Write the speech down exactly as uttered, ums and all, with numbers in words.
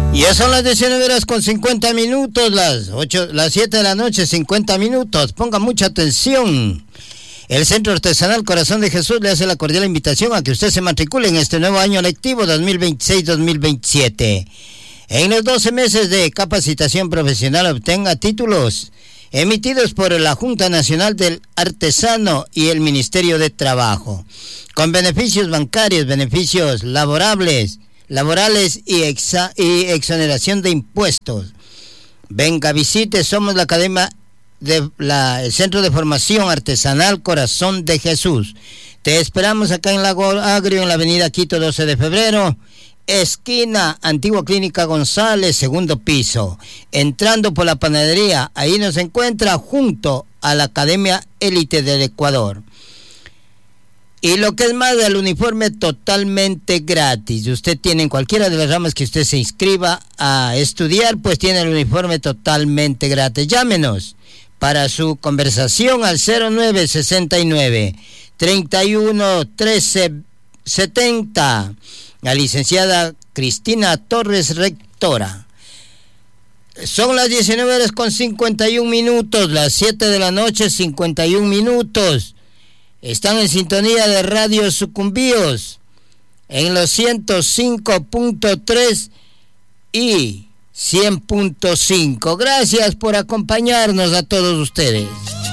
Ya son las diecinueve horas con cincuenta minutos, las ocho, las siete de la noche, cincuenta minutos. Ponga mucha atención. El Centro Artesanal Corazón de Jesús le hace la cordial invitación a que usted se matricule en este nuevo año lectivo dos mil veintiséis dos mil veintisiete. En los doce meses de capacitación profesional obtenga títulos emitidos por la Junta Nacional del Artesano y el Ministerio de Trabajo, con beneficios bancarios, beneficios laborables, laborales y, exa, y exoneración de impuestos. Venga, visite, somos la Academia de la, el Centro de Formación Artesanal Corazón de Jesús. Te esperamos acá en Lago Agrio, en la avenida Quito doce de febrero, esquina Antigua Clínica González, segundo piso. Entrando por la panadería, ahí nos encuentra junto a la Academia Élite del Ecuador. Y lo que es más, el uniforme totalmente gratis. Usted tiene en cualquiera de las ramas que usted se inscriba a estudiar, pues tiene el uniforme totalmente gratis. Llámenos para su conversación al cero nueve sesenta y nueve, treinta y uno, trece, setenta. La licenciada Cristina Torres, rectora. Son las diecinueve horas con cincuenta y un minutos, las siete de la noche, cincuenta y un minutos. Están en sintonía de Radio Sucumbíos en los ciento cinco punto tres y cien punto cinco. Gracias por acompañarnos a todos ustedes.